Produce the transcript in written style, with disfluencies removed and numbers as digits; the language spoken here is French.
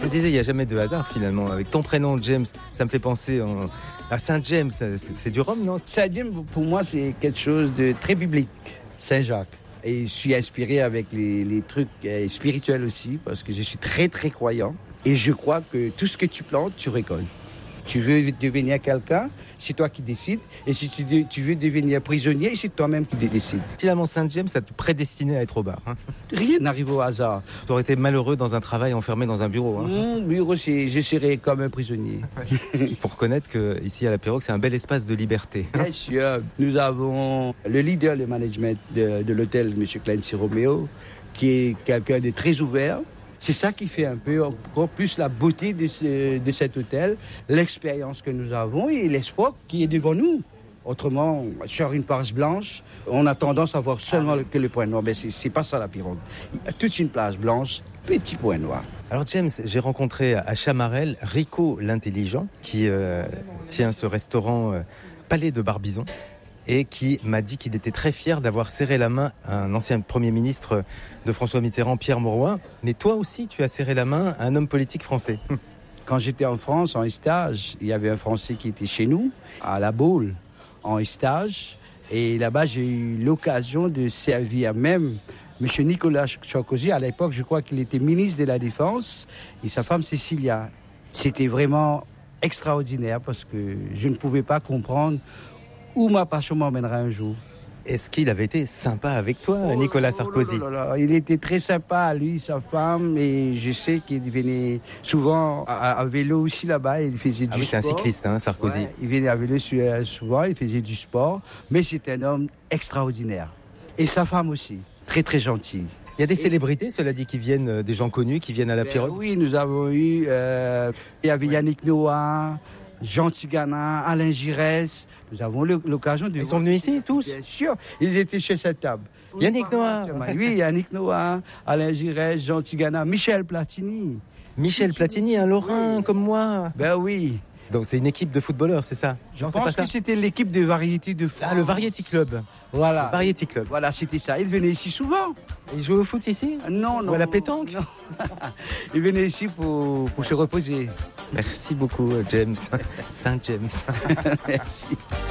me disais, il n'y a jamais de hasard finalement. Avec ton prénom, James, ça me fait penser à Saint James. C'est du Rhum, non? Saint James, pour moi, c'est quelque chose de très biblique. Saint-Jacques. Et je suis inspiré avec les trucs spirituels aussi, parce que je suis très, très croyant. Et je crois que tout ce que tu plantes, tu récoltes. Tu veux devenir quelqu'un, c'est toi qui décides. Et si tu veux devenir prisonnier, c'est toi-même qui décides. Finalement, Saint James, ça te prédestinait à être au bar. Hein. Rien n'arrive au hasard. Tu aurais été malheureux dans un travail enfermé dans un bureau. Hein. Mon bureau, je serais comme un prisonnier. Il faut reconnaître qu'ici à la Péroque, c'est un bel espace de liberté. Bien sûr, nous avons le leader de management de l'hôtel, M. Clancy Romeo, qui est quelqu'un de très ouvert. C'est ça qui fait un peu encore plus la beauté de cet hôtel, l'expérience que nous avons et l'espoir qui est devant nous. Autrement, sur une plage blanche, on a tendance à voir seulement que le point noir. Mais c'est pas ça la Pirogue. Il y a toute une plage blanche, petit point noir. Alors James, j'ai rencontré à Chamarel Rico l'intelligent qui tient ce restaurant Palais de Barbizon et qui m'a dit qu'il était très fier d'avoir serré la main à un ancien Premier ministre de François Mitterrand, Pierre Mauroy. Mais toi aussi, tu as serré la main à un homme politique français. Quand j'étais en France, en stage, il y avait un Français qui était chez nous, à La Baule, en stage. Et là-bas, j'ai eu l'occasion de servir même M. Nicolas Sarkozy. À l'époque, je crois qu'il était ministre de la Défense, et sa femme Cécilia. C'était vraiment extraordinaire parce que je ne pouvais pas comprendre où ma passion m'emmènera un jour. Est-ce qu'il avait été sympa avec toi, Nicolas Sarkozy? Il était très sympa, lui, sa femme, et je sais qu'il venait souvent à vélo aussi là-bas, il faisait du sport. C'est un cycliste, hein, Sarkozy. Ouais, il venait à vélo souvent, il faisait du sport, mais c'est un homme extraordinaire. Et sa femme aussi, très très gentille. Il y a des célébrités, cela dit, qui viennent, des gens connus, qui viennent à la Pirogue? Oui, nous avons eu, il y avait Yannick Noah, Jean Tigana, Alain Giresse. Nous avons l'occasion de... Ils sont venus ici, tous? Bien sûr, ils étaient chez cette table. Yannick Noah. Oui, Yannick Noah, Alain Giresse, Jean Tigana, Michel Platini. Michel Platini, un Lorrain comme moi. Ben oui. Donc c'est une équipe de footballeurs, c'est ça? Je pense que c'était l'équipe de Variété de France. Ah, le Variety Club. Voilà. Le Variety Club. Voilà, c'était ça. Ils venaient ici souvent. Ils jouaient au foot ici? Non. Ou à la pétanque? Non. Ils venaient ici pour se reposer. Merci beaucoup, James. Saint James. Merci.